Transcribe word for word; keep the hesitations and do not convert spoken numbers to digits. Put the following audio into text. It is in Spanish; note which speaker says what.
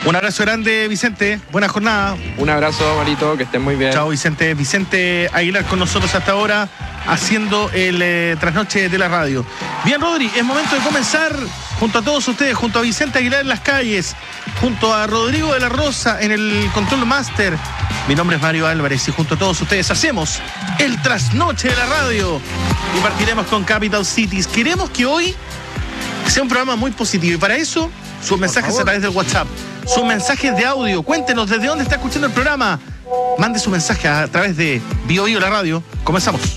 Speaker 1: Un abrazo grande, Vicente. Buena jornada.
Speaker 2: Un abrazo, Marito, que estén muy bien.
Speaker 1: Chao, Vicente. Vicente Aguilar con nosotros hasta ahora, haciendo el eh, trasnoche de la radio. Bien, Rodri, es momento de comenzar junto a todos ustedes, junto a Vicente Aguilar en las calles, junto a Rodrigo de la Rosa en el Control Master. Mi nombre es Mario Álvarez y junto a todos ustedes hacemos el trasnoche de la radio. Y partiremos con Capital Cities. Queremos que hoy sea un programa muy positivo y para eso sus mensajes a través del WhatsApp, sus mensajes de audio. Cuéntenos desde dónde está escuchando el programa. Mande su mensaje a través de Bio Bio la radio. Comenzamos.